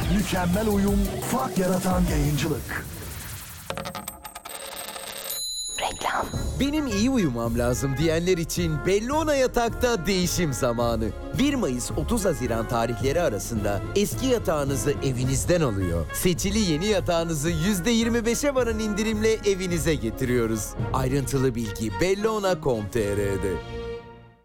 Mükemmel uyum, fark yaratan yayıncılık. Benim iyi uyumam lazım diyenler için Bellona Yatak'ta değişim zamanı. 1 Mayıs 30 Haziran tarihleri arasında eski yatağınızı evinizden alıyor. Seçili yeni yatağınızı %25'e varan indirimle evinize getiriyoruz. Ayrıntılı bilgi bellona.com.tr'de.